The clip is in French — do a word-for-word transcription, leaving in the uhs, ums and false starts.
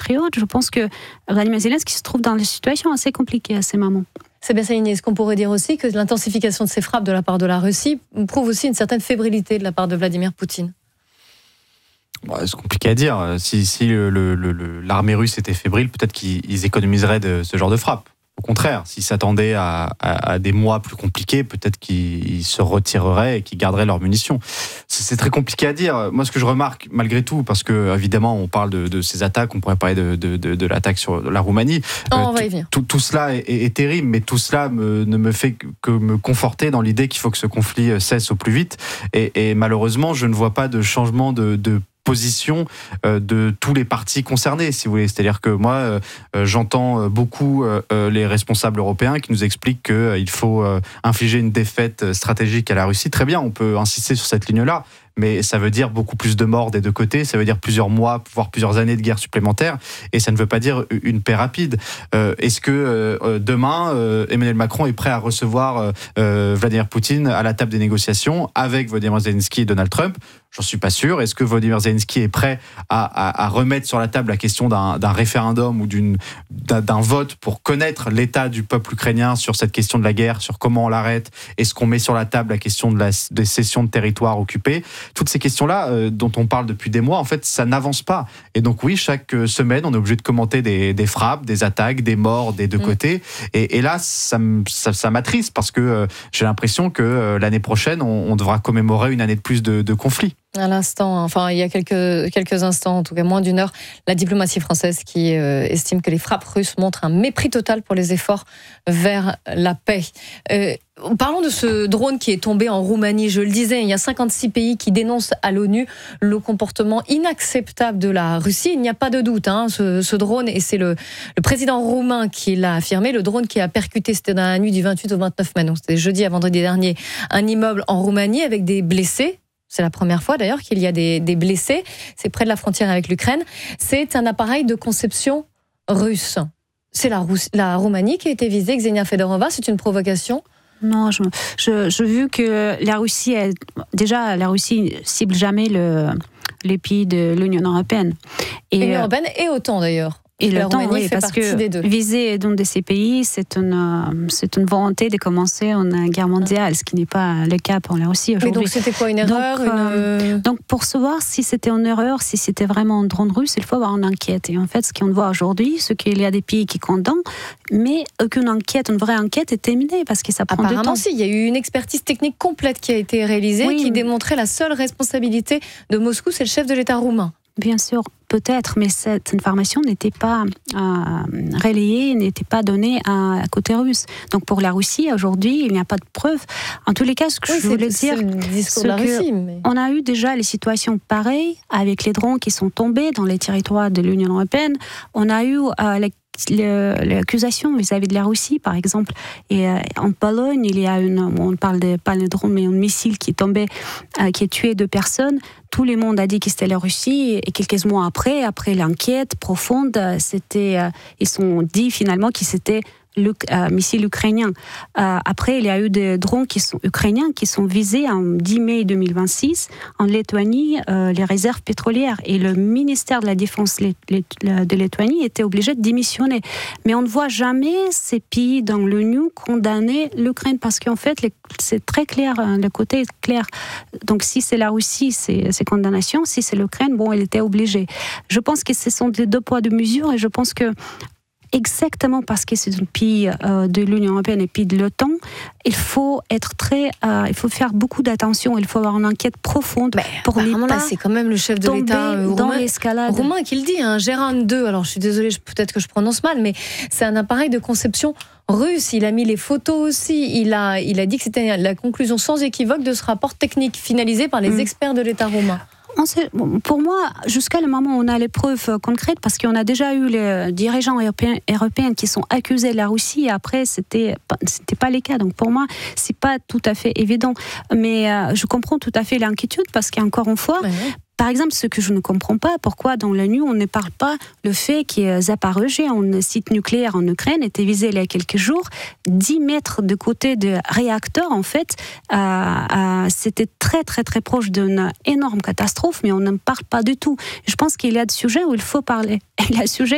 compatriotes. Je pense que Vladimir Zelensky se trouve dans une situation assez compliquée à ces moments. C'est bien ça, Inès. Est-ce qu'on pourrait dire aussi que l'intensification de ces frappes de la part de la Russie prouve aussi une certaine fébrilité de la part de Vladimir Poutine ? Bon, c'est compliqué à dire. Si, si le, le, le, l'armée russe était fébrile, peut-être qu'ils économiseraient de ce genre de frappe. Au contraire, s'ils s'attendaient à, à, à des mois plus compliqués, peut-être qu'ils se retireraient et qu'ils garderaient leurs munitions. C'est, c'est très compliqué à dire. Moi, ce que je remarque, malgré tout, parce que évidemment, on parle de, de ces attaques, on pourrait parler de, de, de, de l'attaque sur la Roumanie. Oh, euh, on va y venir. Tout, tout cela est, est, est terrible, mais tout cela me, ne me fait que me conforter dans l'idée qu'il faut que ce conflit cesse au plus vite. Et, et malheureusement, je ne vois pas de changement de, de position de tous les partis concernés, si vous voulez. C'est-à-dire que moi, euh, j'entends beaucoup euh, les responsables européens qui nous expliquent qu'il euh, faut euh, infliger une défaite stratégique à la Russie. Très bien, on peut insister sur cette ligne-là, mais ça veut dire beaucoup plus de morts des deux côtés, ça veut dire plusieurs mois, voire plusieurs années de guerre supplémentaire, et ça ne veut pas dire une paix rapide. Euh, est-ce que euh, demain, euh, Emmanuel Macron est prêt à recevoir euh, Vladimir Poutine à la table des négociations avec Volodymyr Zelensky et Donald Trump ? J'en suis pas sûr. Est-ce que Volodymyr Zelensky est prêt à, à, à remettre sur la table la question d'un, d'un référendum ou d'une, d'un, d'un vote pour connaître l'état du peuple ukrainien sur cette question de la guerre, sur comment on l'arrête ? Est-ce qu'on met sur la table la question de la, des cessions de territoire occupés ? Toutes ces questions-là, euh, dont on parle depuis des mois, en fait, ça n'avance pas. Et donc oui, chaque semaine, on est obligé de commenter des, des frappes, des attaques, des morts des deux mmh. côtés. Et, et là, ça, ça, ça m'attriste parce que euh, j'ai l'impression que euh, l'année prochaine, on, on devra commémorer une année de plus de, de conflit. À l'instant, enfin il y a quelques, quelques instants, en tout cas moins d'une heure, la diplomatie française qui euh, estime que les frappes russes montrent un mépris total pour les efforts vers la paix. Euh, Parlons de ce drone qui est tombé en Roumanie. Je le disais, il y a cinquante-six pays qui dénoncent à l'ONU le comportement inacceptable de la Russie. Il n'y a pas de doute, hein, ce, ce drone, et c'est le, le président roumain qui l'a affirmé, le drone qui a percuté, c'était dans la nuit du vingt-huit au vingt-neuf mai, donc c'était jeudi à vendredi dernier, un immeuble en Roumanie avec des blessés. C'est la première fois d'ailleurs qu'il y a des, des blessés. C'est près de la frontière avec l'Ukraine. C'est un appareil de conception russe. C'est la, la Roumanie qui a été visée, Ksenia Fedorova. C'est une provocation ? Non, je, je, je vu que la Russie, est, déjà, la Russie cible jamais le, les pays de l'Union européenne. Et l'Union européenne et OTAN d'ailleurs. Et le temps, oui, parce que viser donc de ces pays, c'est une, c'est une volonté de commencer une guerre mondiale, ce qui n'est pas le cas pour la Russie aujourd'hui. Mais donc c'était quoi, une erreur donc, euh, une... donc pour savoir si c'était une erreur, si c'était vraiment un drone russe, il faut avoir une enquête. Et en fait, ce qu'on voit aujourd'hui, c'est qu'il y a des pays qui condamnent, mais aucune enquête, une vraie enquête est terminée, parce que ça prend du temps. Apparemment, si, il y a eu une expertise technique complète qui a été réalisée, oui, qui démontrait la seule responsabilité de Moscou, c'est le chef de l'État roumain. Bien sûr, peut-être, mais cette information n'était pas euh, relayée, n'était pas donnée à, à côté russe. Donc pour la Russie, aujourd'hui, il n'y a pas de preuves. En tous les cas, ce que oui, je voulais c'est, dire, c'est le discours de la Russie, mais... on a eu déjà les situations pareilles avec les drones qui sont tombés dans les territoires de l'Union européenne. On a eu euh, les l'accusation vis-à-vis de la Russie, par exemple. Et euh, en Pologne, il y a une, on parle de pas le drone, mais un missile qui est tombé, euh, qui a tué deux personnes. Tout le monde a dit que c'était la Russie. Et quelques mois après, après l'enquête profonde, c'était, euh, ils ont dit finalement que c'était le euh, missile ukrainien. Euh, après, il y a eu des drones qui sont ukrainiens qui sont visés en dix mai deux mille vingt-six en Lettonie, euh, les réserves pétrolières. Et le ministère de la Défense let, let, de Lettonie était obligé de démissionner. Mais on ne voit jamais ces pays dans l'ONU condamner l'Ukraine parce qu'en fait, les, c'est très clair, le côté est clair. Donc, si c'est la Russie, c'est, c'est condamnation. Si c'est l'Ukraine, bon, il était obligé. Je pense que ce sont des deux poids, deux mesures et je pense que exactement parce que c'est un pays euh, de l'Union européenne et puis de l'OTAN, il faut être très, euh, il faut faire beaucoup d'attention. Il faut avoir une enquête profonde mais pour les pas. C'est quand même le chef de l'État euh, dans roumain, l'escalade. roumain qui le dit, hein, Gérard deux. Alors je suis désolée, peut-être que je prononce mal, mais c'est un appareil de conception russe. Il a mis les photos aussi. Il a, il a dit que c'était la conclusion sans équivoque de ce rapport technique finalisé par les mmh. experts de l'État roumain. On sait, pour moi, jusqu'à le moment où on a les preuves concrètes, parce qu'on a déjà eu les dirigeants européens, européens qui sont accusés de la Russie, et après, c'était, c'était pas les cas. Donc pour moi, c'est pas tout à fait évident. Mais euh, je comprends tout à fait l'inquiétude, parce qu'encore une fois, ouais. Par exemple, ce que je ne comprends pas, pourquoi dans l'ONU, on ne parle pas le fait que Zaporozhye, un site nucléaire en Ukraine, était visé il y a quelques jours, dix mètres de côté de réacteur, en fait, euh, euh, c'était très, très, très proche d'une énorme catastrophe, mais on n'en parle pas du tout. Je pense qu'il y a des sujets où il faut parler. Il y a des sujets